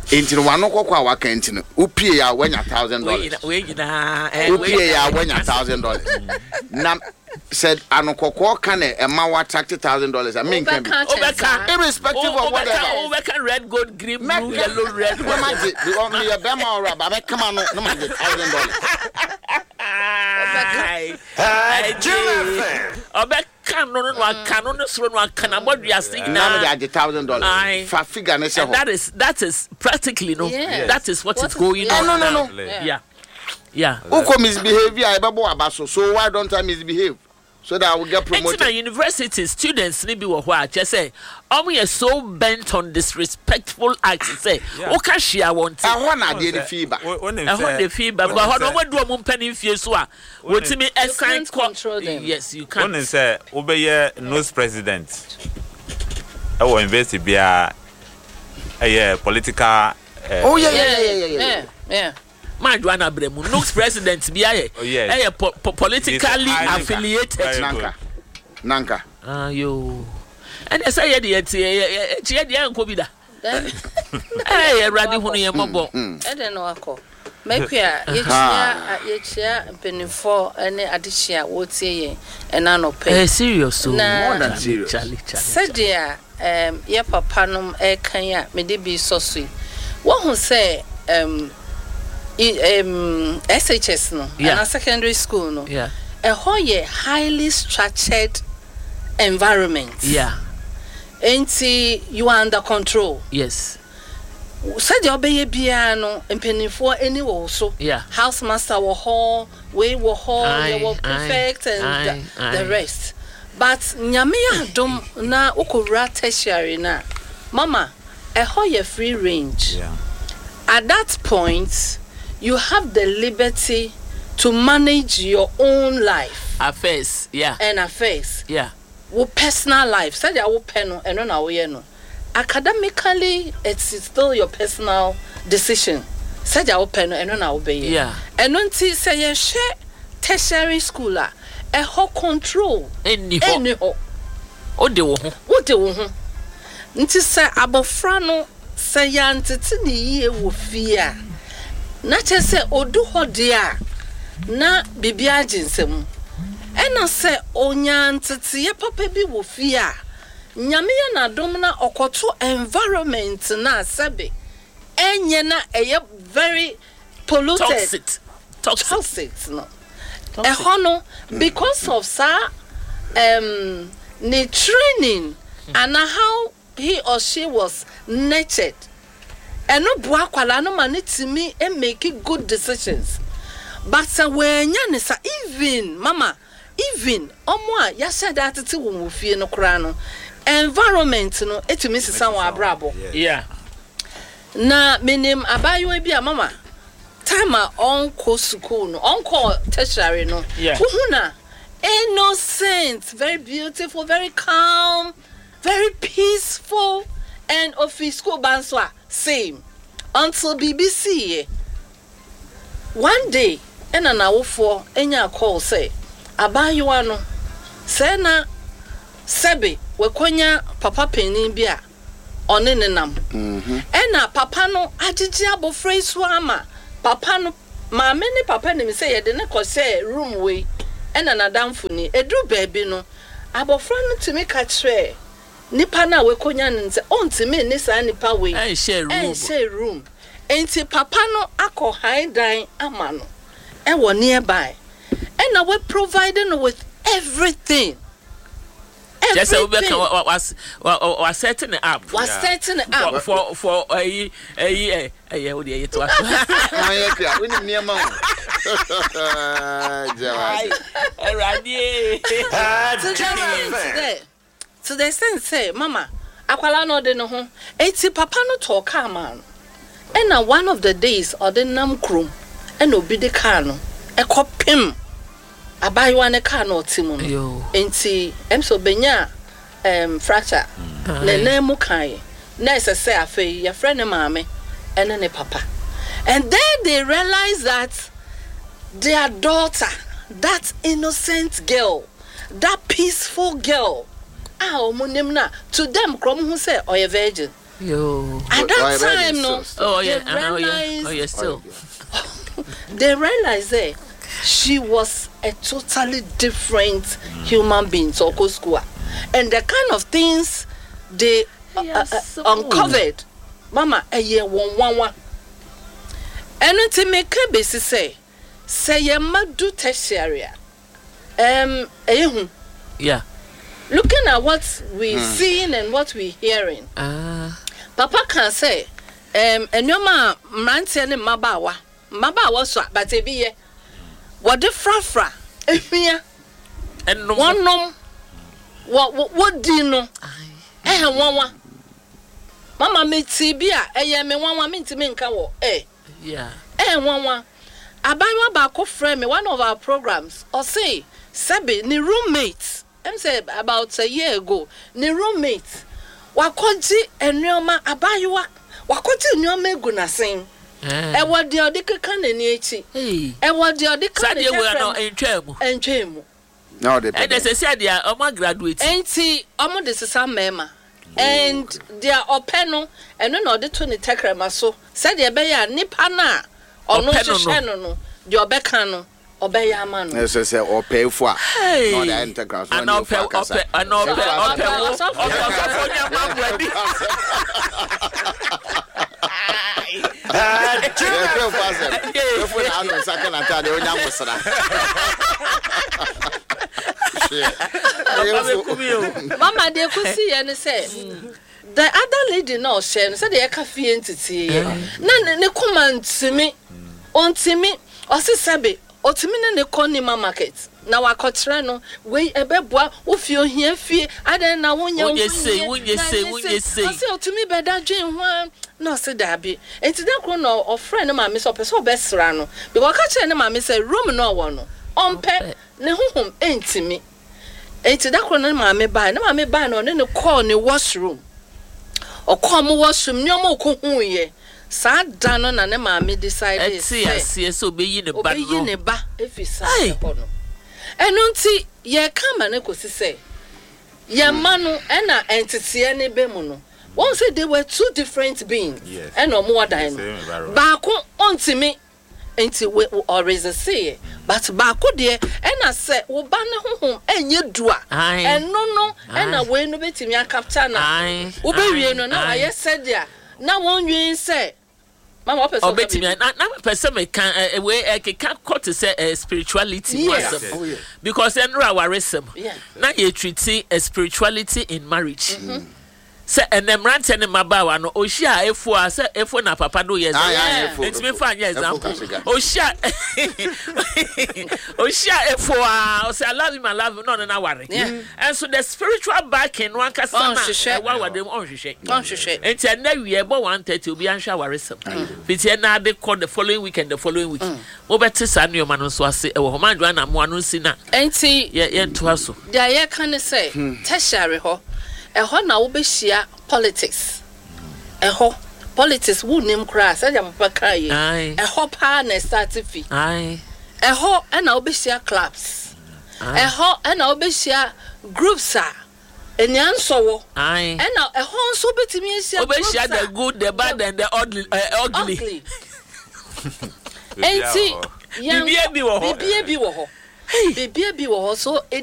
Into one no kwa waka into upie ya wenya $1,000. Upie ya wenya $1,000. Nam said anokoko can a mawa $30,000. I mean can be irrespective of whatever. Over red, gold, green, blue, yellow, red. What magic? We want me a bema or a come on, no magic $1,000. That is practically no. That is what is going on. No. Yeah. Who misbehavior? So why don't I misbehave? So that I will get promoted. In university, students need be what just say. We are so bent on disrespectful acts. Say, okay, she I want. I want the feedback. I want the feedback. But how do we penny fees? What me assign control them? Yes, you can't. One say, obey nose president. I will invest in a political. Oh yeah. Madwana Bremu, Nooks president, be politically affiliated. Nanka. You. And I say, the uncle be that. Hey, Raddy Honey, Mobo. I don't know. Make each penny for any addition would say, and I no pay. Serious, so more than serious. Said, dear, ye papanum e kanya, me de be so sweet. What who say, SHS no, and a secondary school no, a whole highly structured environment. Ain't you are under control? Yes. Said your baby piano and penny for any also. Housemaster were hall, we were hall, they were perfect and the rest. But Nyamia dom na ukura tertiary na. Mama, a whole free range. At that point, you have the liberty to manage your own life. Affairs, and affairs. Wo personal life. Said ya wo peno eno na wo ye no. Academically, it's still your personal decision. Said ya wo peno eno na wo be ye. Eno nti say ye share tertiary school a ho control. Eni ho. O de wo ho. Nti say abofra no say ya ntete ni yie wo fie a. Na che say odu ho de a na bibia ginsem. Ena se onyantete ye papa bi wo fie a nyame ya na dom na okoto environment na sebe enye na eye very polluted toxic no no because of the training and how he or she was nurtured and no bua kwala no manitimi and make good decisions but when yanisa even mama even omo ya said that ti wo fie no kra no environment no etimi sisa wa abrabo na menim abayo bi a mama time onko school no onko tertiary no uhuna innocent, very beautiful, very calm, very peaceful, and office school banswa same until BBC one day and an hour for any call say abayiwa no say na sebe wekonya papa penin bia one nenam ena papa no agigi abofra so ama papa no ma me ne papa ne me say ye de ne ko say room we ena na damfo ni edru baby no abofra no timi ka kire nipa na wekonya nze ontimi ne sa nipa we share room enti papa no akọ high dan ama no e wo nearby and we providing with everything. Just was setting it up. Was setting it up for a to the sense say, Mama, akwala no de no ho. Eti papa no talk man. And one of the days or the nam krum and obi de car no e kopim abayiwa ne car no timu no enti emso benya fracture na mu kan na say afei your friend mama and ne papa and then they realize that their daughter, that innocent girl, that peaceful girl, to them krom who say or a virgin Yo. At that time, no. Oh yeah, still. They realized that she was a totally different human being, so school, and the kind of things they uncovered. Mama, a year one. And to make a basis say you might do tertiary. Yeah. Looking at what we seeing and what we hearing. Papa can say, and your ma mantian mabawa so, but a be what the fra and one nom what do you know? One. Mama me tibia, me one minute me nkawo, yeah. One. Abawa bako friend me one of our programs, or say, Sabi, ni roommates. I'm say about a year ago, ni roommates. Wakoji and Nyoma Abawa, Wakoji Nyoma Gunasin. What the Odika can in Yachi? What the Odika and Chemo. No, they said they are my graduates. Ain't he almost this is some mema. And they are openo and no the 20 tekrema so said they be ya nipana or no no your becano obey a man. Yes, say or pay for no the integrals. And Mama, they could see and say the other lady no share said they can feel entity. None ne command to me on to me or say or to me in the Conima market. Now I got no way a bebois if you hear fear. I don't know when you say to me better Jane one. No, said Dabby. And to that one or friend of my miss or person best rano. Because catching my miss a room no one on pet ne home ain't to me. And to that one, mammy buy no mammy buy no in the corner washroom or come washroom no more coon ye. Sad down on and mammy decided see so be in a bad if you say and unti ye come and echo say ye manu and a entity any bemono. One said they were two different beings and no more than back on to me. Ain't we always say, but Bako dear, and I said, "Oh, banner home, and you do and no, and I wait no bit in your captain. Obey, no, I said, yeah, now won't you say, Mamma, or betting me, not person can away a can't cut to say spirituality, because then rawarism, now you treat spirituality in marriage. Say and them rant and mabawa no oshia efo say efo na papa do yes it's me find example oshia efo say I love him no na worry and so the spiritual backing one kasa na wa dem on hwehwe enti na wie bo 130 obi anhwa waresem fiti na de call the following week mo beti sa nneoma no so ase e wo homandwa na mo anu si na enti ye nto aso dia ye kan say tertiary ho eho na wo be shia politics politics wo nim kra say jam papa kai eho pa na start fi eho na wo be shia clubs eho na wo be shia groups enian so wo na eho so betimi shia wo be shia the good the bad and the ugly enti bibia bi wo ho so